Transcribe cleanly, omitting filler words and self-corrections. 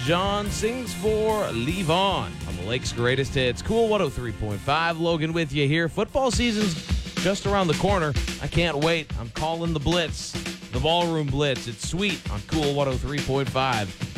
John sings for Leave On the Lake's greatest hits. Cool 103.5. Logan with you here. Football season's just around the corner. I can't wait. I'm calling the Blitz, the Ballroom Blitz. It's sweet on Cool 103.5.